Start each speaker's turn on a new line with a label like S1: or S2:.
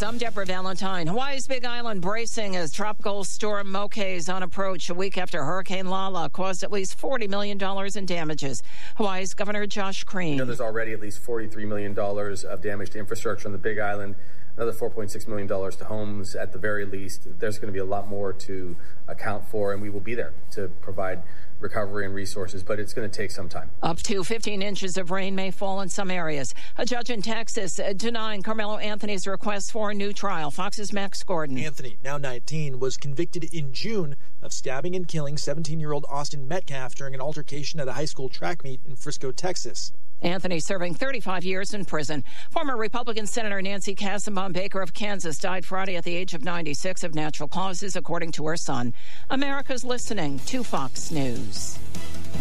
S1: News. I'm Deborah Valentine. Hawaii's Big Island bracing as tropical storm Moke is on approach a week after Hurricane Lala caused at least $40 million in damages. Hawaii's Governor Josh Green.
S2: There's already at least $43 million of damage to infrastructure on the Big Island. Another $4.6 million to homes at the very least. There's going to be a lot more to account for, and we will be there to provide recovery and resources, but it's going to take some time.
S1: Up to 15 inches of rain may fall in some areas. A judge in Texas denying Carmelo Anthony's request for a new trial. Fox's Max Gordon.
S3: Anthony, now 19, was convicted in June of stabbing and killing 17-year-old Austin Metcalf during an altercation at a high school track meet in Frisco, Texas.
S1: Anthony serving 35 years in prison. Former Republican Senator Nancy Kassenbaum Baker of Kansas died Friday at the age of 96 of natural causes, according to her son. America's listening to Fox News.